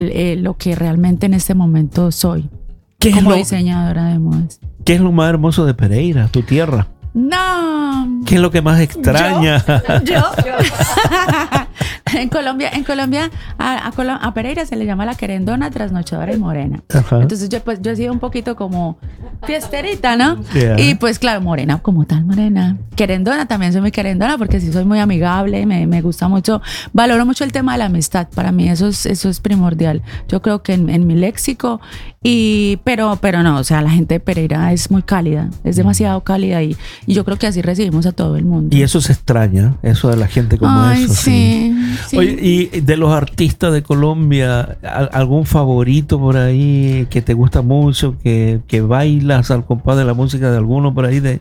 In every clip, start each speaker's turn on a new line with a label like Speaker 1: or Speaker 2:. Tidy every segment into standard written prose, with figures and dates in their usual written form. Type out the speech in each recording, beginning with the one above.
Speaker 1: lo que realmente en este momento soy como diseñadora de modas.
Speaker 2: ¿Qué es lo más hermoso de Pereira, tu tierra?
Speaker 1: No.
Speaker 2: ¿Qué es lo que más extraña?
Speaker 1: Yo. En Colombia a Pereira se le llama la querendona, trasnochadora y morena. Ajá. Entonces yo he sido un poquito como fiesterita, ¿no? Yeah. Y pues claro, morena como tal, morena. Querendona, también soy muy querendona porque sí soy muy amigable, me gusta mucho, valoro mucho el tema de la amistad. Para mí eso es primordial. Yo creo que en mi léxico, pero no, o sea, la gente de Pereira es muy cálida, es demasiado cálida y yo creo que así recibimos a todo el mundo.
Speaker 2: Y eso se extraña, eso de la gente como eso. Sí. Oye, y de los artistas de Colombia, ¿algún favorito por ahí que te gusta mucho, que bailas al compás de la música de alguno por ahí de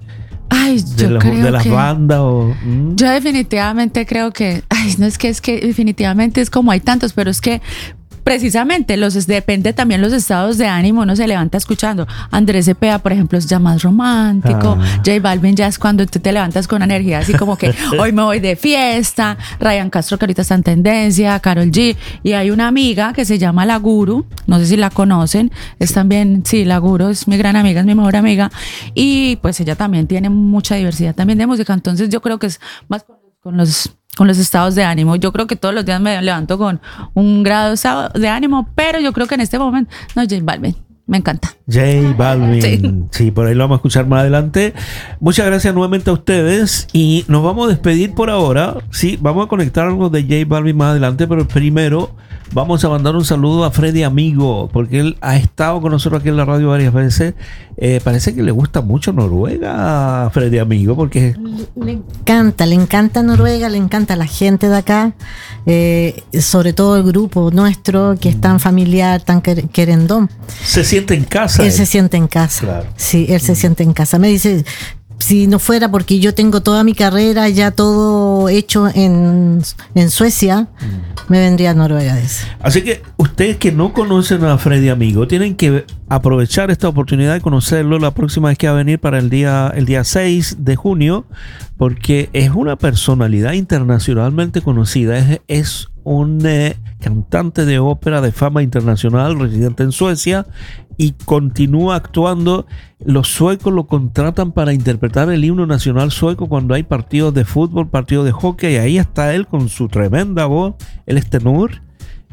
Speaker 2: las bandas?
Speaker 1: Yo definitivamente creo que, no es que definitivamente es como hay tantos, pero es que precisamente depende también los estados de ánimo, uno se levanta escuchando. Andrés Cepeda, por ejemplo, es ya más romántico. J Balvin ya es cuando tú te levantas con energía así como que hoy me voy de fiesta. Ryan Castro, que ahorita está en tendencia, Karol G, y hay una amiga que se llama La Guru, no sé si la conocen, es también, sí, La Guru es mi gran amiga, es mi mejor amiga, y pues ella también tiene mucha diversidad también de música, entonces yo creo que es más con los estados de ánimo. Yo creo que todos los días me levanto con un grado de ánimo, pero yo creo que en este momento, no, J Balvin, me encanta.
Speaker 2: J Balvin, sí, por ahí lo vamos a escuchar más adelante. Muchas gracias nuevamente a ustedes y nos vamos a despedir por ahora. Sí, vamos a conectar algo de J Balvin más adelante, pero primero vamos a mandar un saludo a Freddy Amigo, porque él ha estado con nosotros aquí en la radio varias veces. Parece que le gusta mucho Noruega a Freddy Amigo, porque
Speaker 3: le encanta Noruega, le encanta la gente de acá, sobre todo el grupo nuestro, que es tan familiar, tan querendón.
Speaker 2: Se siente en casa.
Speaker 3: Él se siente en casa. Claro. Sí, él se siente en casa. Me dice, si no fuera porque yo tengo toda mi carrera ya todo hecho en Suecia, me vendría a Noruega.
Speaker 2: Así que ustedes que no conocen a Freddy Amigo tienen que aprovechar esta oportunidad de conocerlo la próxima vez que va a venir para el día 6 de junio, porque es una personalidad internacionalmente conocida, es un cantante de ópera de fama internacional, residente en Suecia, y continúa actuando. Los suecos lo contratan para interpretar el himno nacional sueco cuando hay partidos de fútbol, partidos de hockey, y ahí está él con su tremenda voz. Él es tenor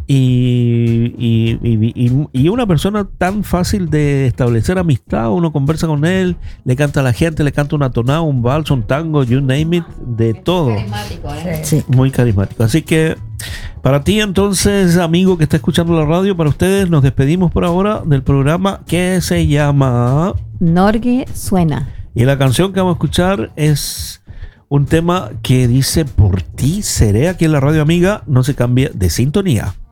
Speaker 2: y una persona tan fácil de establecer amistad. Uno conversa con él, le canta a la gente, le canta una tonada, un vals, un tango, you name it, de todo.
Speaker 1: Carismático,
Speaker 2: sí. Muy carismático. Así que para ti entonces, amigo que está escuchando la radio, para ustedes nos despedimos por ahora del programa que se llama
Speaker 4: Norge Suena.
Speaker 2: Y la canción que vamos a escuchar es un tema que dice: por ti seré, aquí en la radio amiga. No se cambie de sintonía.